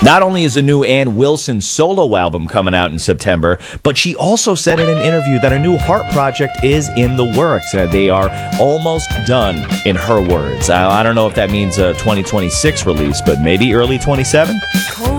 Not only is a new Ann Wilson solo album coming out in September, but she also said in an interview that a new Heart project is in the works. They are almost done, in her words. I don't know if that means a 2026 release, but maybe early 27?